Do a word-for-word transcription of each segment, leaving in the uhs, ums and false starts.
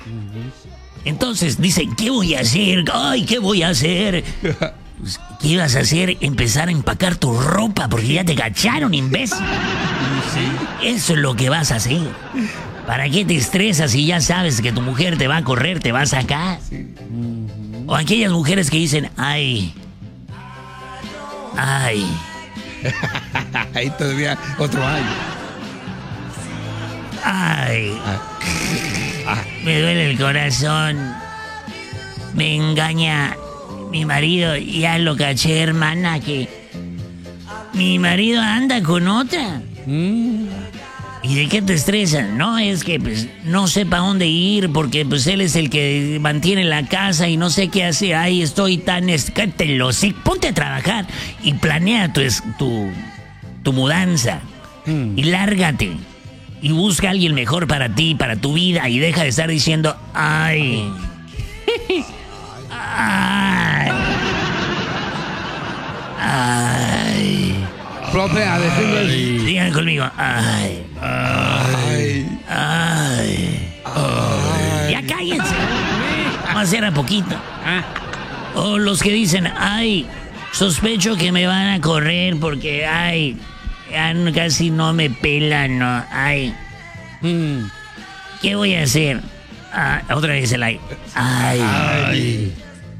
Entonces dicen, ¿qué voy a hacer? Ay, ¿qué voy a hacer? Pues, ¿qué ibas a hacer? Empezar a empacar tu ropa porque ya te cacharon, imbécil. Eso es lo que vas a hacer. ¿Para qué te estresas si ya sabes que tu mujer te va a correr, te va a sacar? O aquellas mujeres que dicen, ay, ay. Ahí todavía otro ay. Ay. Ah. Me duele el corazón. Me engaña mi marido. Ya lo caché, hermana, que mi marido anda con otra. Mm. ¿Y de qué te estresas? No, es que pues no sé para dónde ir porque pues él es el que mantiene la casa y no sé qué hacer. Ay, estoy tan escátelo. Sí, ponte a trabajar y planea tu, tu, tu mudanza. Mm. Y lárgate. Y busca a alguien mejor para ti, para tu vida. Y deja de estar diciendo, ay. Ay. Ay. Profe, a decirles... Digan conmigo, ay. Ay. Ay. Ay. Ya cállense. Vamos a hacer a poquito. O los que dicen, ay, sospecho que me van a correr porque, ay... Ya casi no me pelan, no. Ay. Mm. ¿Qué voy a hacer? Ah, otra vez el ay. Ay. Ay.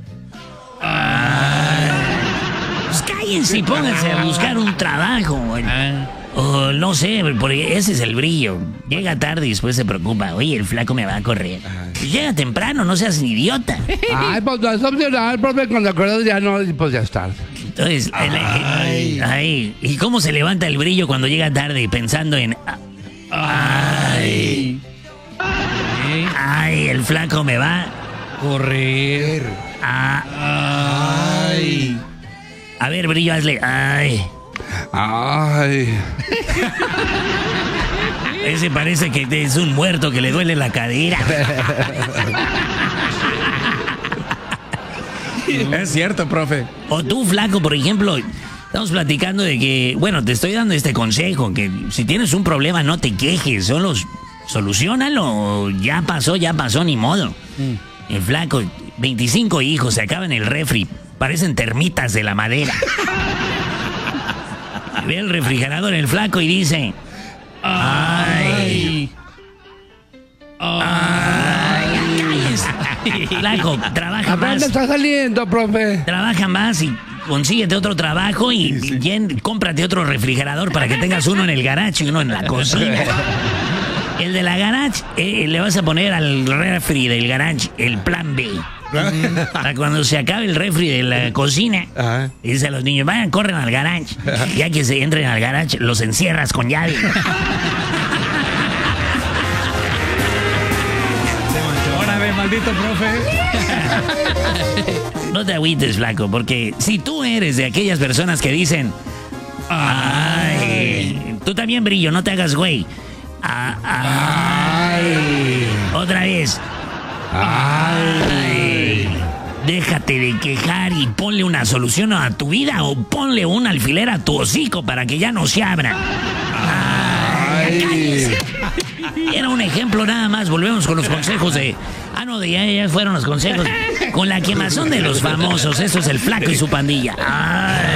Ay. Pues cállense y pónganse a buscar un trabajo. O no sé, porque ese es el brillo. Llega tarde y después se preocupa. Oye, el flaco me va a correr. Pues llega temprano, no seas un idiota. Ay, pues no es opcional, profe. Cuando acuerdas ya no, pues ya está. Entonces, ay. Ay, ¿y cómo se levanta el brillo cuando llega tarde pensando en... Ay, ay, el flaco me va a correr. Ay. A ver, brillo, hazle. Ay. Ay. Ese parece que es un muerto que le duele la cadera. Es cierto, profe. O tú, flaco, por ejemplo, estamos platicando de que, bueno, te estoy dando este consejo, que si tienes un problema no te quejes, solo solucionalo, ya pasó, ya pasó, ni modo. Mm. El flaco, veinticinco hijos, se acaban el refri, parecen termitas de la madera. Ve el refrigerador el flaco y dice, ay, ay, ay, flaco, trabaja más. ¿Dónde está saliendo, profe? Trabaja más y consíguete otro trabajo y, sí, sí. y cómprate otro refrigerador para que tengas uno en el garage y uno en la cocina. El de la garage, eh, le vas a poner al refri del garage el plan B. Para cuando se acabe el refri de la cocina, ajá, dice a los niños, vayan, corren al garage. Ya que se entren al garage, los encierras con llave. Órale, maldito profe. No te agüites, flaco, porque si tú eres de aquellas personas que dicen, ay, tú también, brillo, no te hagas güey. Ah, ay. Otra vez. Ay. Déjate de quejar y ponle una solución a tu vida o ponle un alfiler a tu hocico para que ya no se abra. Ay. Era un ejemplo nada más. Volvemos con los consejos de... Ah, no, de ya, ya fueron los consejos. Con la quemazón de los famosos. Eso es el flaco y su pandilla. Ay.